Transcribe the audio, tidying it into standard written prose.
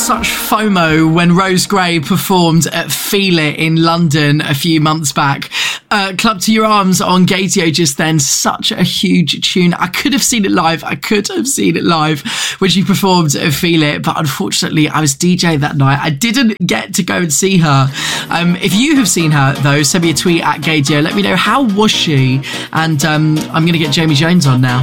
such FOMO when Rose Gray performed at Feel It in London a few months back. Club to Your Arms on Gaydio just then, such a huge tune. I could have seen it live when she performed at Feel It, but unfortunately I was DJ that night. I didn't get to go and see her. If you have seen her though, send me a tweet at Gaydio. Let me know, how was she? And I'm going to get Jamie Jones on now.